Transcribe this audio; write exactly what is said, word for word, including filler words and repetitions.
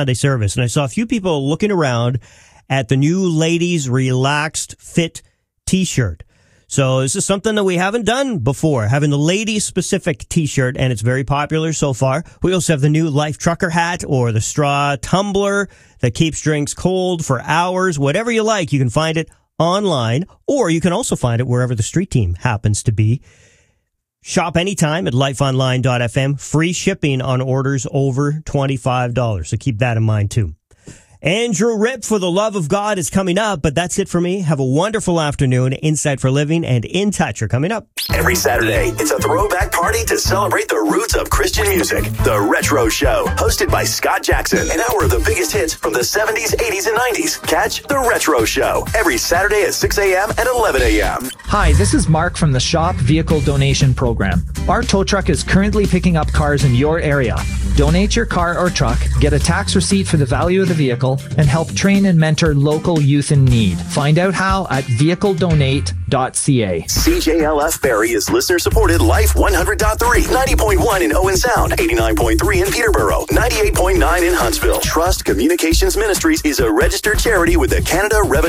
Sunday service, and I saw a few people looking around at the new Ladies Relaxed Fit t-shirt. So this is something that we haven't done before, having the ladies-specific t-shirt, and it's very popular so far. We also have the new Life Trucker hat or the straw tumbler that keeps drinks cold for hours. Whatever you like, you can find it online, or you can also find it wherever the street team happens to be. Shop anytime at life online dot f m. Free shipping on orders over twenty-five dollars, so keep that in mind too. Andrew Ripp for the Love of God is coming up, but that's it for me. Have a wonderful afternoon. Insight for Living and In Touch are coming up. Every Saturday, it's a throwback party to celebrate the roots of Christian music. The Retro Show, hosted by Scott Jackson. An hour of the biggest hits from the seventies, eighties, and nineties. Catch The Retro Show every Saturday at six a.m. and eleven a.m. Hi, this is Mark from the Shop Vehicle Donation Program. Our tow truck is currently picking up cars in your area. Donate your car or truck, get a tax receipt for the value of the vehicle, and help train and mentor local youth in need. Find out how at vehicle donate dot c a. C J L F Barrie is listener-supported Life one hundred point three, ninety point one in Owen Sound, eighty-nine point three in Peterborough, ninety-eight point nine in Huntsville. Trust Communications Ministries is a registered charity with the Canada Revenue